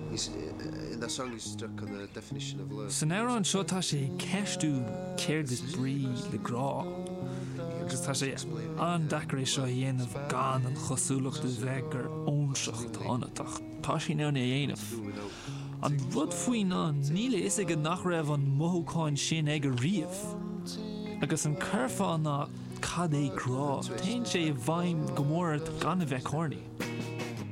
in that song he's stuck on the definition of love. So now an seo tá sé ceistú céir is brí le grá. Agus tá sé an dacréis seo dhéanamh gan an chosúlacht is bheith gur ónseach tánatach. Tá sí ná na dhéanamh. An rud faoin ná níle is ag nach raibh an mothúcáin sin ag a riamh. Agus an curfá ná cad é grá. Téann sé bhaim go mór gan a bheith cornaí.